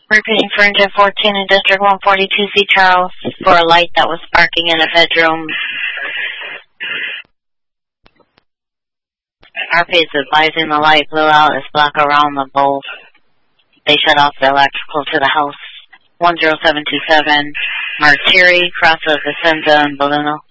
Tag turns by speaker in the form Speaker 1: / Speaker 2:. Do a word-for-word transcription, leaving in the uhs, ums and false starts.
Speaker 1: Repeating for engine fourteen in District one forty-two, C. Charles, for a light that was sparking in a bedroom. R P is advising the light blew out its block around the bulb. They shut off the electrical to the house. one zero seven two seven, Martiri, cross of Vicenza and Bellino.